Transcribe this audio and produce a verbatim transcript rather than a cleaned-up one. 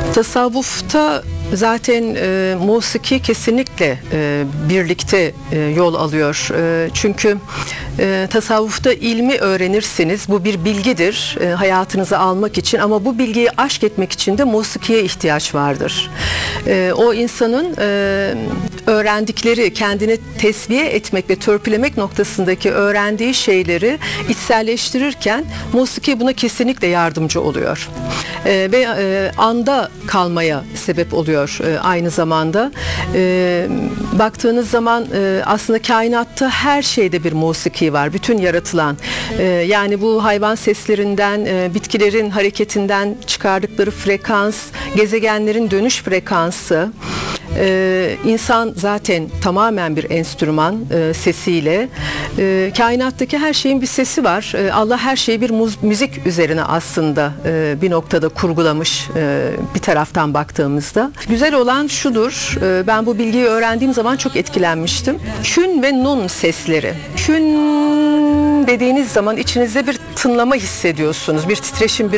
Tasavvufta zaten e, musiki kesinlikle e, birlikte e, yol alıyor. E, çünkü e, tasavvufta ilmi öğrenirsiniz. Bu bir bilgidir e, hayatınıza almak için, ama bu bilgiyi aşk etmek için de musikiye ihtiyaç vardır. E, o insanın e, öğrendikleri, kendini tesviye etmek ve törpülemek noktasındaki öğrendiği şeyleri içselleştirirken musiki buna kesinlikle yardımcı oluyor. E, ve e, anda kalmaya sebep oluyor e, aynı zamanda. E, baktığınız zaman e, aslında kainatta her şeyde bir musiki var. Bütün yaratılan. E, yani bu hayvan seslerinden, e, bitkilerin hareketinden çıkardıkları frekans, gezegenlerin dönüş frekansı. Ee, insan zaten tamamen bir enstrüman e, sesiyle. E, kainattaki her şeyin bir sesi var. E, Allah her şeyi bir muz, müzik üzerine aslında e, bir noktada kurgulamış e, bir taraftan baktığımızda. Güzel olan şudur, e, ben bu bilgiyi öğrendiğim zaman çok etkilenmiştim. Kün ve nun sesleri. Kün dediğiniz zaman içinizde bir tınlama hissediyorsunuz. Bir titreşim, bir